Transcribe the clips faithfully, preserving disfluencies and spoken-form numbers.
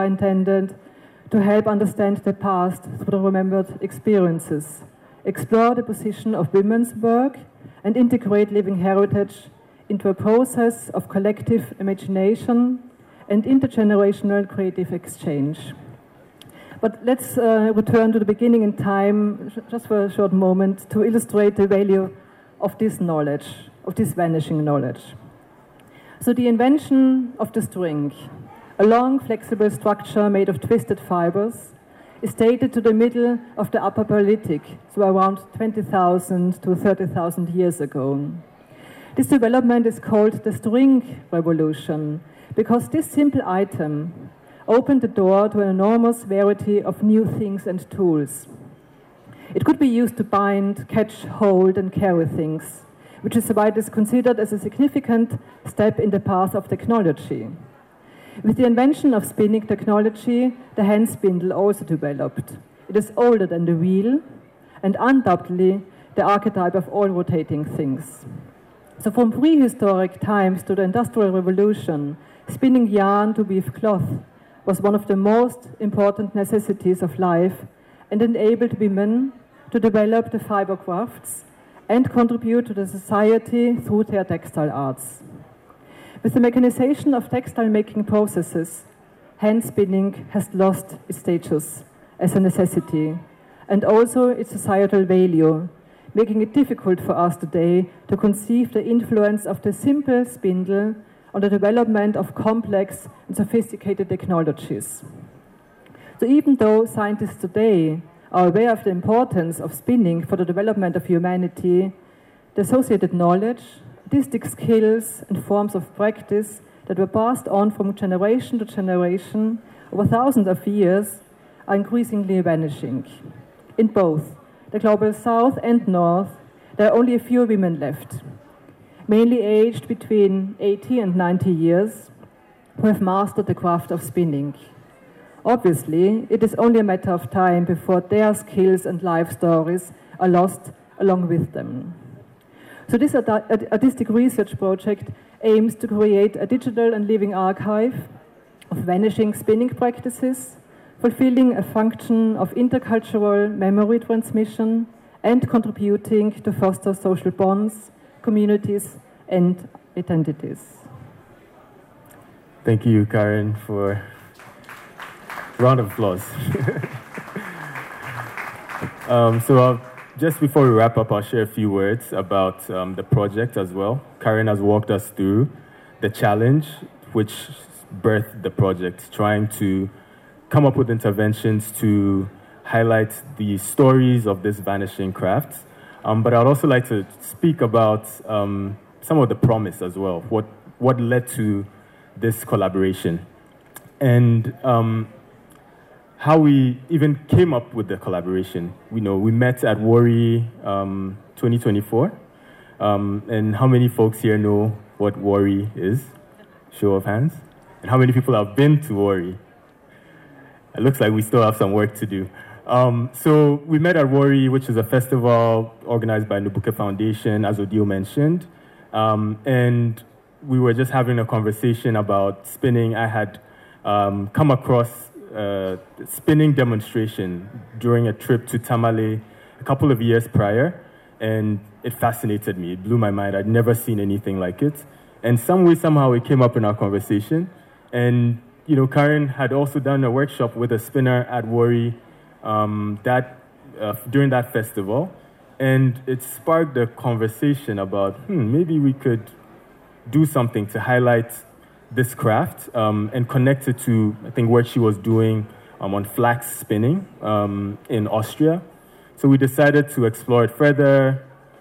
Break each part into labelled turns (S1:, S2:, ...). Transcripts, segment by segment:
S1: are intended to help understand the past through the remembered experiences, explore the position of women's work, and integrate living heritage into a process of collective imagination and intergenerational creative exchange. But let's uh, return to the beginning in time, just for a short moment, to illustrate the value of this knowledge, of this vanishing knowledge. So the invention of the string, a long, flexible structure made of twisted fibers, is dated to the middle of the Upper Paleolithic, so around twenty thousand to thirty thousand years ago. This development is called the string revolution, because this simple item opened the door to an enormous variety of new things and tools. It could be used to bind, catch, hold, and carry things, which is why it is considered as a significant step in the path of technology. With the invention of spinning technology, the hand spindle also developed. It is older than the wheel, and undoubtedly the archetype of all rotating things. So from prehistoric times to the Industrial Revolution, spinning yarn to weave cloth was one of the most important necessities of life and enabled women to develop the fiber crafts and contribute to the society through their textile arts. With the mechanization of textile making processes, hand spinning has lost its status as a necessity and also its societal value, making it difficult for us today to conceive the influence of the simple spindle on the development of complex and sophisticated technologies. So even though scientists today are aware of the importance of spinning for the development of humanity, the associated knowledge, artistic skills, and forms of practice that were passed on from generation to generation over thousands of years are increasingly vanishing. In both the global south and north, there are only a few women left, mainly aged between eighty and ninety years, who have mastered the craft of spinning. Obviously, it is only a matter of time before their skills and life stories are lost along with them. So this artistic research project aims to create a digital and living archive of vanishing spinning practices, fulfilling a function of intercultural memory transmission and contributing to foster social bonds, communities, and identities.
S2: Thank you, Karen, for a round of applause. um, so I'll, just before we wrap up, I'll share a few words about um, the project as well. Karen has walked us through the challenge which birthed the project, trying to come up with interventions to highlight the stories of this vanishing craft. Um, but I'd also like to speak about um, some of the promise as well, what, what led to this collaboration, and um, how we even came up with the collaboration. We know we met at WORI um, twenty twenty-four, um, and how many folks here know what WORI is? Show of hands. And how many people have been to WORI? It looks like we still have some work to do. Um, so we met at WORI, which is a festival organized by Ndubuke Foundation, as Odile mentioned. Um, and we were just having a conversation about spinning. I had um, come across a spinning demonstration during a trip to Tamale a couple of years prior, and it fascinated me. It blew my mind. I'd never seen anything like it. And some way, somehow, it came up in our conversation. And, you know, Karen had also done a workshop with a spinner at WORI Um, that uh, during that festival, and it sparked a conversation about hmm, maybe we could do something to highlight this craft um, and connect it to, I think, what she was doing um, on flax spinning um, in Austria. So we decided to explore it further,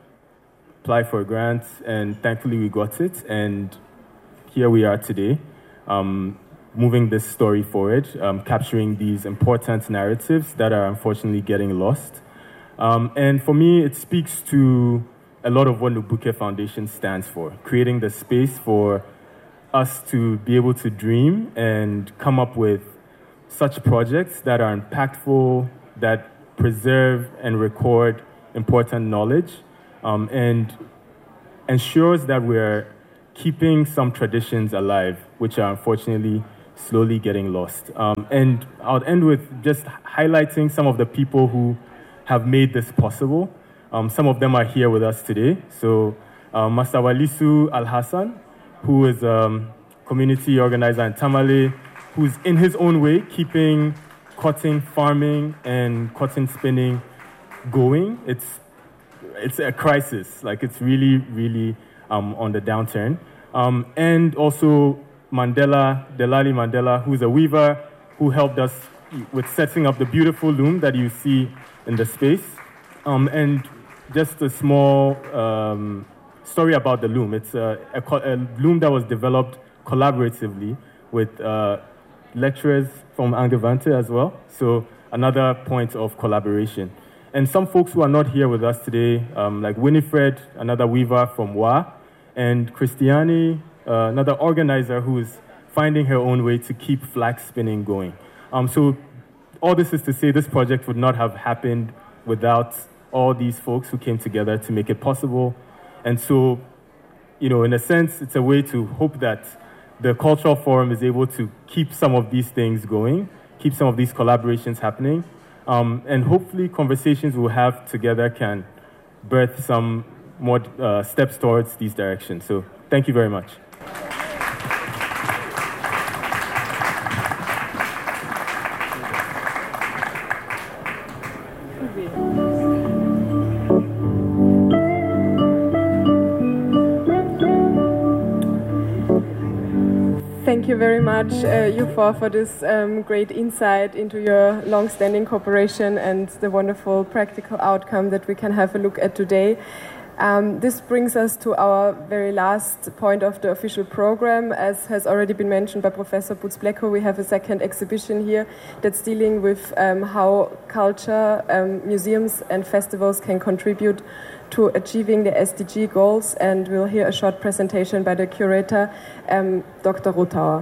S2: apply for a grant, and thankfully we got it, and here we are today. Um, moving this story forward, um, capturing these important narratives that are unfortunately getting lost. Um, and for me, it speaks to a lot of what Ndubuke Foundation stands for, creating the space for us to be able to dream and come up with such projects that are impactful, that preserve and record important knowledge, um, and ensures that we're keeping some traditions alive, which are unfortunately slowly getting lost. Um, and I'll end with just highlighting some of the people who have made this possible. Um, some of them are here with us today. So uh, Master Walisu Al-Hassan, who is a um, community organizer in Tamale, who's in his own way keeping cotton farming and cotton spinning going. It's it's a crisis. Like, it's really, really um, on the downturn. Um, and also Mandela, Delali Mandela, who's a weaver who helped us with setting up the beautiful loom that you see in the space. Um, and just a small um, story about the loom. It's a, a, a loom that was developed collaboratively with uh, lecturers from Angewandte as well. So another point of collaboration. And some folks who are not here with us today, um, like Winifred, another weaver from Wa, and Christiani, uh, another organizer who is finding her own way to keep flax spinning going. Um, so all this is to say this project would not have happened without all these folks who came together to make it possible. And so, you know, in a sense, it's a way to hope that the Cultural Forum is able to keep some of these things going, keep some of these collaborations happening, um, and hopefully conversations we'll have together can birth some more uh, steps towards these directions. So thank you very much.
S3: Thank you very much, uh, you four, for this um, great insight into your long-standing cooperation and the wonderful practical outcome that we can have a look at today. Um, this brings us to our very last point of the official program. As has already been mentioned by Professor Butz-Blecko, we have a second exhibition here that's dealing with um, how culture, um, museums and festivals can contribute to achieving the S D G goals, and we'll hear a short presentation by the curator, um, Doctor Rothauer.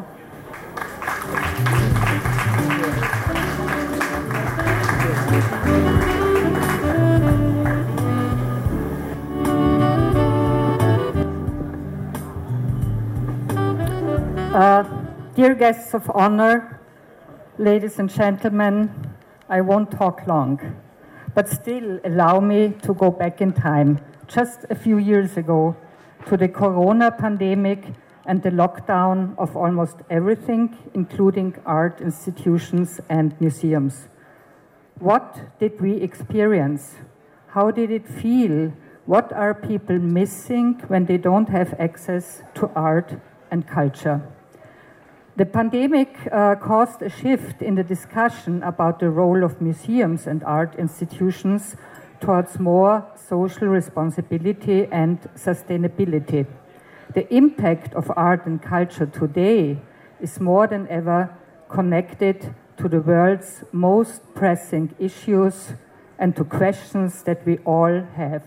S4: Uh, dear guests of honor, ladies and gentlemen, I won't talk long, but still allow me to go back in time, just a few years ago, to the corona pandemic and the lockdown of almost everything, including art institutions and museums. What did we experience? How did it feel? What are people missing when they don't have access to art and culture? The pandemic uh, caused a shift in the discussion about the role of museums and art institutions towards more social responsibility and sustainability. The impact of art and culture today is more than ever connected to the world's most pressing issues and to questions that we all have.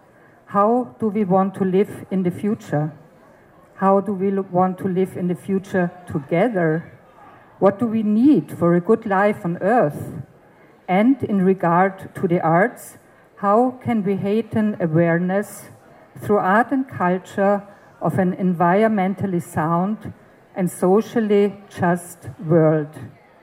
S4: How do we want to live in the future? How do we want to live in the future together? What do we need for a good life on Earth? And in regard to the arts, how can we heighten awareness through art and culture of an environmentally sound and socially just world?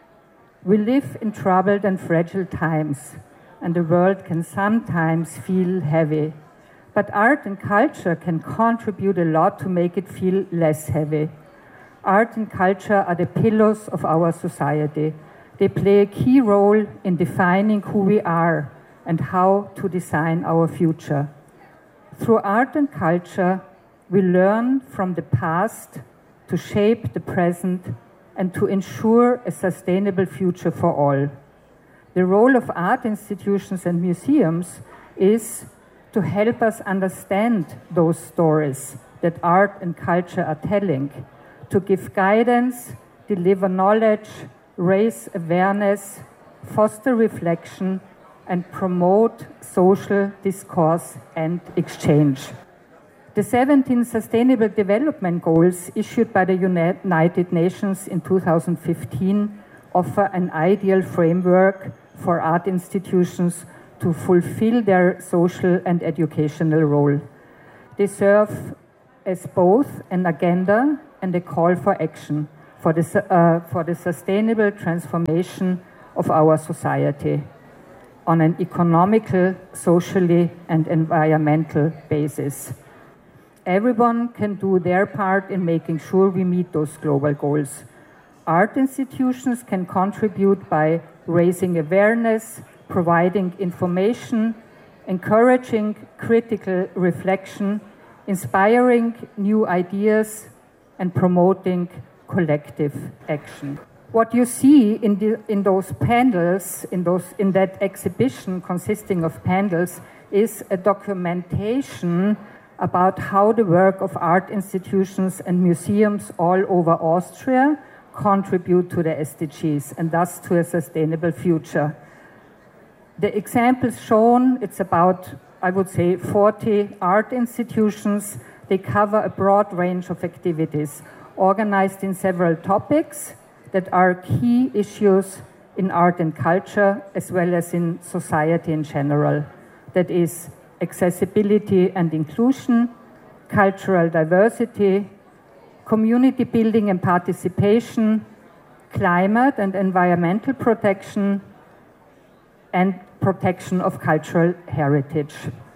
S4: We live in troubled and fragile times, and the world can sometimes feel heavy. But art and culture can contribute a lot to make it feel less heavy. Art and culture are the pillars of our society. They play a key role in defining who we are and how to design our future. Through art and culture, we learn from the past to shape the present and to ensure a sustainable future for all. The role of art institutions and museums is to help us understand those stories that art and culture are telling, to give guidance, deliver knowledge, raise awareness, foster reflection, and promote social discourse and exchange. The seventeen Sustainable Development Goals issued by the United Nations in two thousand fifteen offer an ideal framework for art institutions to fulfill their social and educational role. They serve as both an agenda and a call for action, for the, uh, for the sustainable transformation of our society on an economical, socially, and environmental basis. Everyone can do their part in making sure we meet those global goals. Art institutions can contribute by raising awareness, providing information, encouraging critical reflection, inspiring new ideas, and promoting collective action. What you see in, the, in those panels, in, those, in that exhibition consisting of panels, is a documentation about how the work of art institutions and museums all over Austria contribute to the S D Gs and thus to a sustainable future. The examples shown, it's about, I would say, forty art institutions. They cover a broad range of activities organized in several topics that are key issues in art and culture as well as in society in general. That is accessibility and inclusion, cultural diversity, community building and participation, climate and environmental protection, and protection of cultural heritage.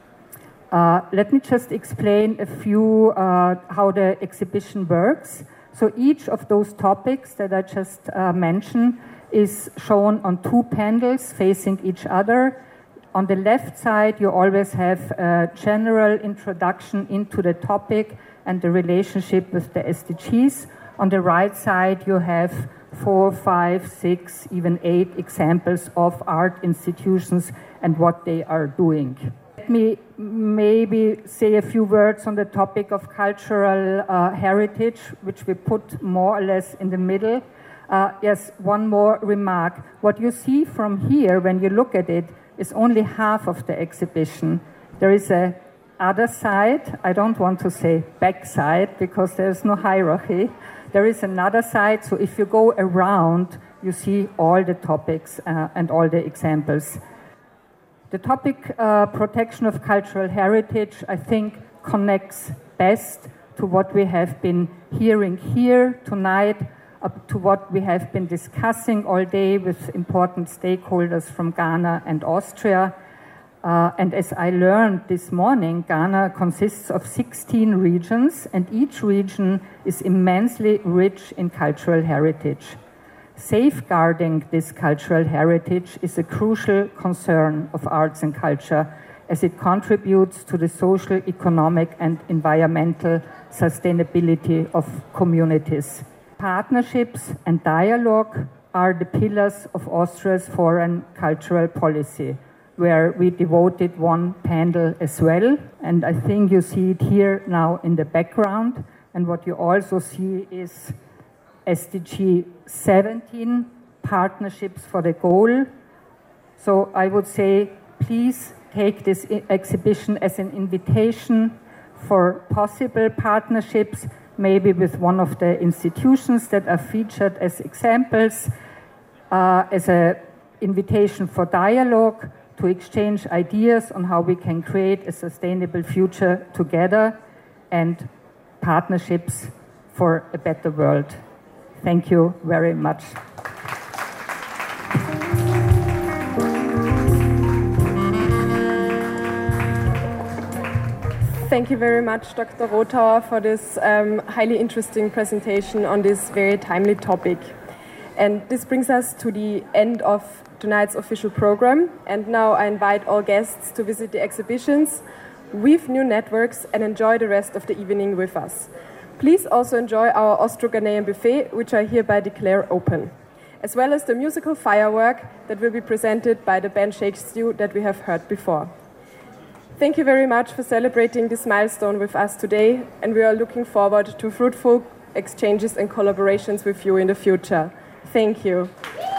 S4: Uh, let me just explain a few uh, how the exhibition works. So each of those topics that I just uh, mentioned is shown on two panels facing each other. On the left side, you always have a general introduction into the topic and the relationship with the S D Gs. On the right side, you have four, five, six, even eight examples of art institutions and what they are doing. Let me maybe say a few words on the topic of cultural uh, heritage, which we put more or less in the middle. Uh, yes, one more remark. What you see from here, when you look at it, is only half of the exhibition. There is a other side, I don't want to say back side because there's no hierarchy. There is another side, so if you go around, you see all the topics uh, and all the examples. The topic uh, protection of cultural heritage, I think, connects best to what we have been hearing here tonight, up to what we have been discussing all day with important stakeholders from Ghana and Austria. Uh, and as I learned this morning, Ghana consists of sixteen regions, and each region is immensely rich in cultural heritage. Safeguarding this cultural heritage is a crucial concern of arts and culture, as it contributes to the social, economic, and environmental sustainability of communities. Partnerships and dialogue are the pillars of Austria's foreign cultural policy, where we devoted one panel as well. And I think you see it here now in the background. And what you also see is S D G seventeen, Partnerships for the Goal. So I would say, please take this exhibition as an invitation for possible partnerships, maybe with one of the institutions that are featured as examples, uh, as an invitation for dialogue, to exchange ideas on how we can create a sustainable future together, and partnerships for a better world. Thank you very much.
S3: Thank you very much, Doctor Rothauer, for this um, highly interesting presentation on this very timely topic. And this brings us to the end of tonight's official program. And now I invite all guests to visit the exhibitions, weave new networks, and enjoy the rest of the evening with us. Please also enjoy our Austro-Ghanaian buffet, which I hereby declare open, as well as the musical firework that will be presented by the band Shake Stew that we have heard before. Thank you very much for celebrating this milestone with us today, and we are looking forward to fruitful exchanges and collaborations with you in the future. Thank you.